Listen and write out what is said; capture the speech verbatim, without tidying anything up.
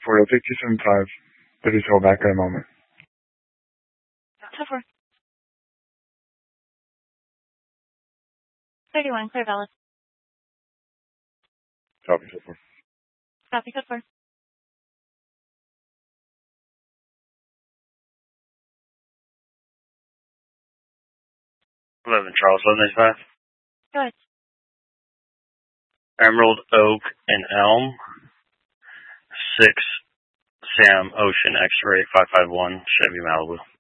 four, you'll take two seven five, thirty call back in a moment. So four. thirty-one, clear valid. Copy, so four. Copy, code four. eleven Charles, eleven ninety-five. Go ahead. Emerald, Oak, and Elm. six Sam Ocean X-Ray five five one Chevy Malibu.